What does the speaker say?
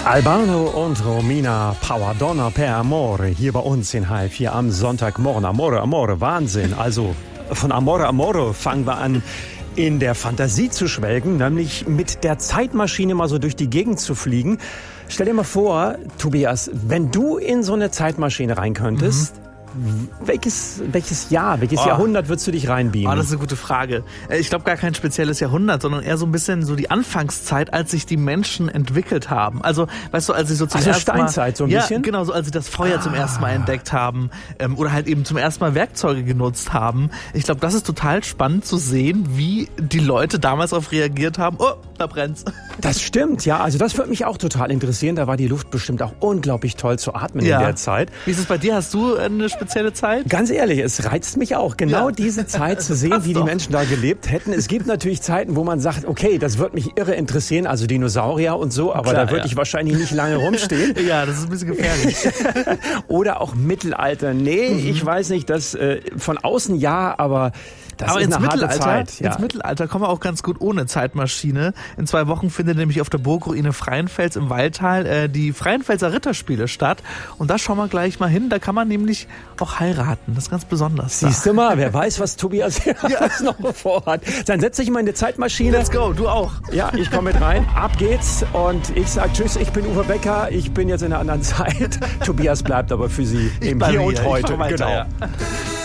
Albano und Romina Power-Donna per Amore hier bei uns in H4 am Sonntagmorgen. Amore, Amore, Wahnsinn. Also von Amore, Amore fangen wir an, in der Fantasie zu schwelgen, nämlich mit der Zeitmaschine mal so durch die Gegend zu fliegen. Stell dir mal vor, Tobias, wenn du in so eine Zeitmaschine rein könntest, welches Jahrhundert würdest du dich reinbeamen? Das ist eine gute Frage. Ich glaube gar kein spezielles Jahrhundert, sondern eher so ein bisschen so die Anfangszeit, als sich die Menschen entwickelt haben. Also, weißt du, als sie so zum ersten Mal... Steinzeit so ein bisschen? Ja, genau, so als sie das Feuer zum ersten Mal entdeckt haben oder halt eben zum ersten Mal Werkzeuge genutzt haben. Ich glaube, das ist total spannend zu sehen, wie die Leute damals darauf reagiert haben. Oh, da brennt's. Das stimmt, ja. Also das würde mich auch total interessieren. Da war die Luft bestimmt auch unglaublich toll zu atmen in der Zeit. Wie ist es bei dir? Hast du eine spezielle Zeit? Ganz ehrlich, es reizt mich auch, genau diese Zeit zu sehen, wie die Menschen da gelebt hätten. Es gibt natürlich Zeiten, wo man sagt, okay, das wird mich irre interessieren, also Dinosaurier und so, aber da würde ich wahrscheinlich nicht lange rumstehen. Ja, das ist ein bisschen gefährlich. Oder auch Mittelalter. Nee, ich weiß nicht, das von außen ja, aber das ist eine harte Zeit. Ja. Ins Mittelalter kommen wir auch ganz gut ohne Zeitmaschine. In 2 Wochen findet nämlich auf der Burgruine Freienfels im Waldtal die Freienfelser Ritterspiele statt. Und da schauen wir gleich mal hin. Da kann man nämlich auch heiraten. Das ist ganz besonders. Siehst du mal, wer weiß, was Tobias hier alles noch vorhat. Dann setz dich mal in die Zeitmaschine. Let's go, du auch. Ja, ich komme mit rein. Ab geht's. Und ich sag tschüss, ich bin Uwe Becker. Ich bin jetzt in einer anderen Zeit. Tobias bleibt aber für Sie im Hier und Heute. Weiter, genau. Ja.